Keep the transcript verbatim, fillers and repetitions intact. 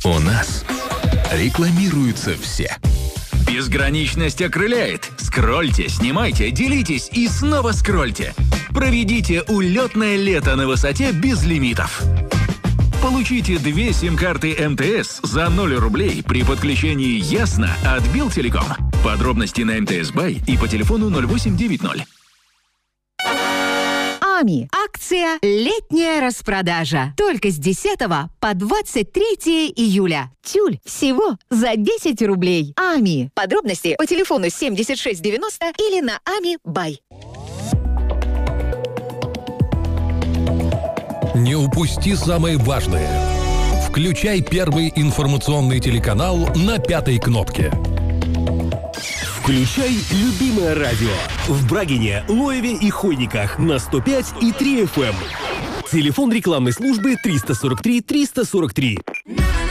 У нас рекламируются все. Безграничность окрыляет. Скрольте, снимайте, делитесь и снова скрольте. Проведите улетное лето на высоте без лимитов. Получите две сим-карты эм тэ эс за ноль рублей при подключении «Ясно» от Белтелеком. Подробности на эм тэ эс Бай и по телефону ноль восемь девять ноль. АМИ. Акция «Летняя распродажа». Только с десятого по двадцать третье июля. Тюль всего за десять рублей. АМИ. Подробности по телефону семьдесят шесть девяносто или на ами бай. Не упусти самое важное. Включай первый информационный телеканал на пятой кнопке. Включай любимое радио в Брагине, Лоеве и Хойниках на сто пять и три эф эм. Телефон рекламной службы триста сорок три триста сорок три.